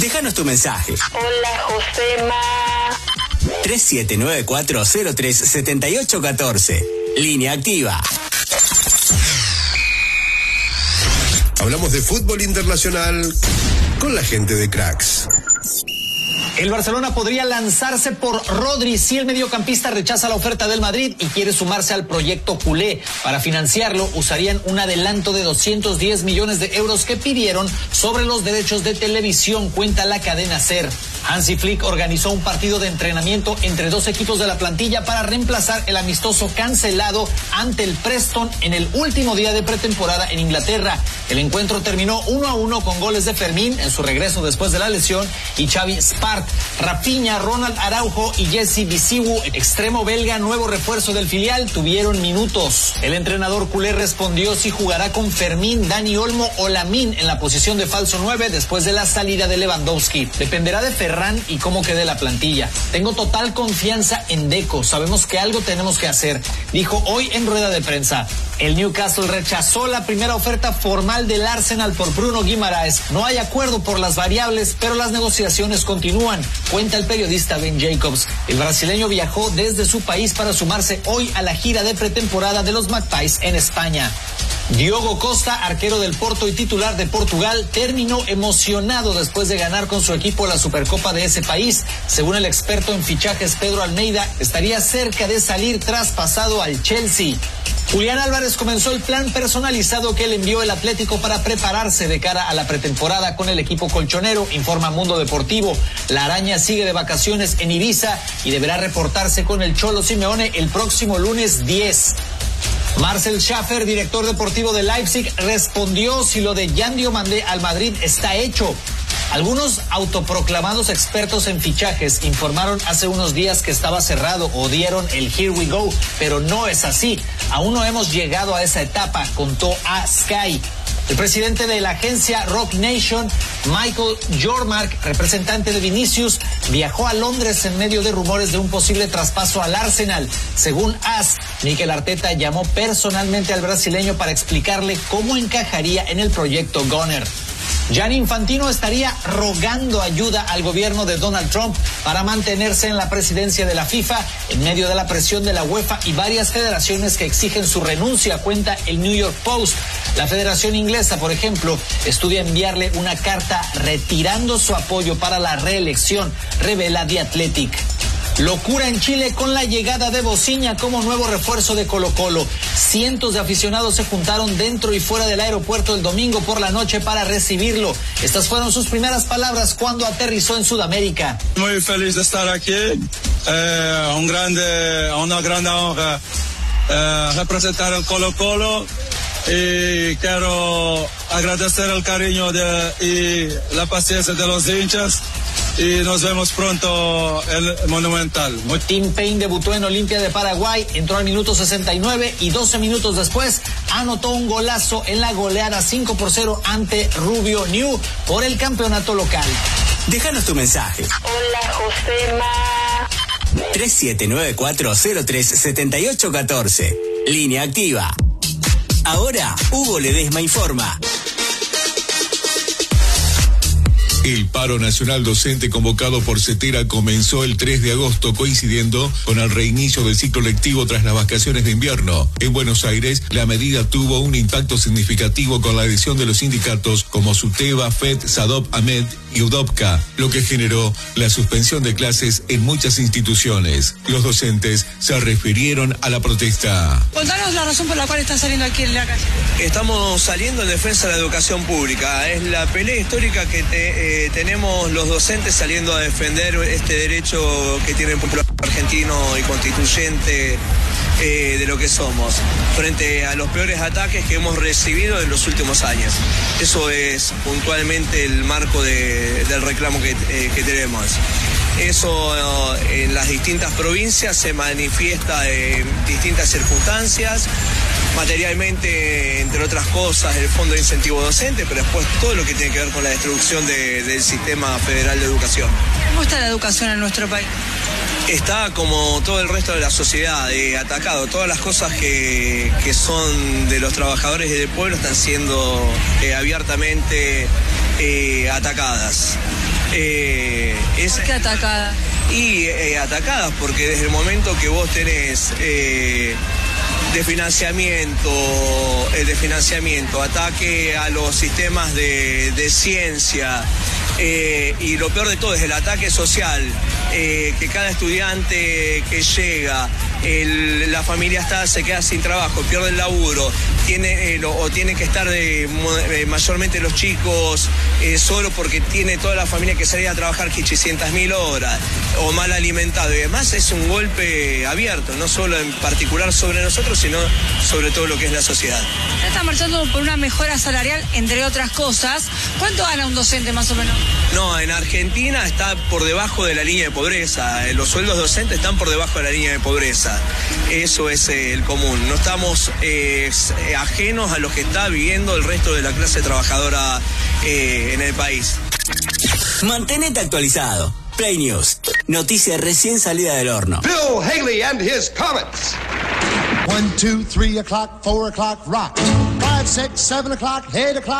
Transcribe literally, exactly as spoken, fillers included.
Déjanos tu mensaje. Hola, Josema. tres siete nueve cuatro cero tres siete ocho uno cuatro. Línea activa. Hablamos de fútbol internacional con la gente de Cracks. El Barcelona podría lanzarse por Rodri si el mediocampista rechaza la oferta del Madrid y quiere sumarse al proyecto culé. Para financiarlo usarían un adelanto de doscientos diez millones de euros que pidieron sobre los derechos de televisión, cuenta la cadena SER. Hansi Flick organizó un partido de entrenamiento entre dos equipos de la plantilla para reemplazar el amistoso cancelado ante el Preston en el último día de pretemporada en Inglaterra. El encuentro terminó uno a uno con goles de Fermín en su regreso después de la lesión y Xavi Spart. Rafinha, Ronald Araujo y Jesse Bisiwu, extremo belga, nuevo refuerzo del filial, tuvieron minutos. El entrenador culé respondió si jugará con Fermín, Dani Olmo o Lamine en la posición de falso nueve después de la salida de Lewandowski. Dependerá de Ferran y cómo quede la plantilla. Tengo total confianza en Deco, sabemos que algo tenemos que hacer, dijo hoy en rueda de prensa. El Newcastle rechazó la primera oferta formal del Arsenal por Bruno Guimaraes. No hay acuerdo por las variables, pero las negociaciones continúan, cuenta el periodista Ben Jacobs. El brasileño viajó desde su país para sumarse hoy a la gira de pretemporada de los Magpies en España. Diogo Costa, arquero del Porto y titular de Portugal, terminó emocionado después de ganar con su equipo la Supercopa de ese país. Según el experto en fichajes Pedro Almeida, estaría cerca de salir traspasado al Chelsea. Julián Álvarez comenzó el plan personalizado que le envió el Atlético para prepararse de cara a la pretemporada con el equipo colchonero, informa Mundo Deportivo. La araña sigue de vacaciones en Ibiza y deberá reportarse con el Cholo Simeone el próximo lunes diez. Marcel Schaffer, director deportivo de Leipzig, respondió si lo de Yan Diomandé al Madrid está hecho. Algunos autoproclamados expertos en fichajes informaron hace unos días que estaba cerrado o dieron el here we go, pero no es así. Aún no hemos llegado a esa etapa, contó a Sky. El presidente de la agencia Rock Nation, Michael Jormark, representante de Vinicius, viajó a Londres en medio de rumores de un posible traspaso al Arsenal. Según A S, Mikel Arteta llamó personalmente al brasileño para explicarle cómo encajaría en el proyecto Gunner. Gianni Infantino estaría rogando ayuda al gobierno de Donald Trump para mantenerse en la presidencia de la FIFA en medio de la presión de la UEFA y varias federaciones que exigen su renuncia, cuenta el New York Post. La Federación Inglesa, por ejemplo, estudia enviarle una carta retirando su apoyo para la reelección, revela The Athletic. Locura en Chile con la llegada de Bociña como nuevo refuerzo de Colo-Colo. Cientos de aficionados se juntaron dentro y fuera del aeropuerto el domingo por la noche para recibirlo. Estas fueron sus primeras palabras cuando aterrizó en Sudamérica. Muy feliz de estar aquí. Eh, un grande, una gran honra eh, representar el Colo-Colo. Y quiero agradecer el cariño de, y la paciencia de los hinchas. Y nos vemos pronto en el Monumental. Tim Payne debutó en Olimpia de Paraguay, entró al minuto sesenta y nueve y doce minutos después anotó un golazo en la goleada cinco por cero ante Rubio New por el campeonato local. Déjanos tu mensaje. Hola, Josema. tres siete nueve cuatro cero tres siete ocho uno cuatro. Línea activa. Ahora, Hugo Ledesma informa. El paro nacional docente convocado por CETERA comenzó el tres de agosto, coincidiendo con el reinicio del ciclo lectivo tras las vacaciones de invierno. En Buenos Aires, la medida tuvo un impacto significativo con la adhesión de los sindicatos como SUTEBA, FED, SADOP, AMED y UDOPCA, lo que generó la suspensión de clases en muchas instituciones. Los docentes se refirieron a la protesta. Contanos la razón por la cual están saliendo aquí en la calle. Estamos saliendo en defensa de la educación pública. Es la pelea histórica que te, eh, tenemos los docentes saliendo a defender este derecho que tiene el pueblo argentino y constituyente eh, de lo que somos, frente a los peores ataques que hemos recibido en los últimos años. Eso es puntualmente el marco de, del reclamo que, eh, que tenemos. Eso eh, en las distintas provincias se manifiesta en distintas circunstancias, materialmente, entre otras cosas, el Fondo de Incentivo Docente, pero después todo lo que tiene que ver con la destrucción de, del Sistema Federal de Educación. ¿Cómo está la educación en nuestro país? Está como todo el resto de la sociedad, eh, atacado. Todas las cosas que, que son de los trabajadores y del pueblo están siendo eh, abiertamente eh, atacadas. Eh, es, ¿Por qué atacada? Y eh, atacadas, porque desde el momento que vos tenés eh, de financiamiento, eh, de financiamiento, ataque a los sistemas de, de ciencia, eh, y lo peor de todo es el ataque social, eh, que cada estudiante que llega, el, la familia está, se queda sin trabajo, pierde el laburo, tiene, eh, lo, o tiene que estar de, eh, mayormente los chicos eh, solo porque tiene toda la familia que salir a trabajar ochocientas mil horas, o mal alimentado y demás. Es un golpe abierto, no solo en particular sobre nosotros, sino sobre todo lo que es la sociedad. Ya está marchando por una mejora salarial, entre otras cosas. ¿Cuánto gana un docente más o menos? No, en Argentina está por debajo de la línea de pobreza. Los sueldos docentes están por debajo de la línea de pobreza. Eso es eh, el común. No estamos eh, ajenos a lo que está viviendo el resto de la clase trabajadora eh, en el país. Mantenete actualizado. Play News. Noticia recién salida del horno. Bill Haley and his Comets. One, two, three o'clock, four o'clock, rock. Five, six, seven o'clock, eight o'clock.